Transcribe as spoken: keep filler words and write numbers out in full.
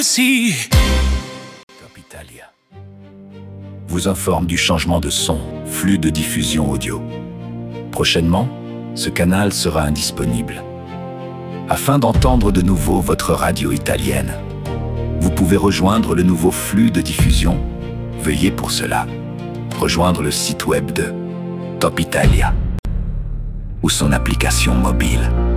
Si Top Italia vous informe du changement de son, flux de diffusion audio. Prochainement, ce canal sera indisponible. Afin d'entendre de nouveau votre radio italienne, vous pouvez rejoindre le nouveau flux de diffusion. Veuillez pour cela rejoindre le site web de Top Italia ou son application mobile.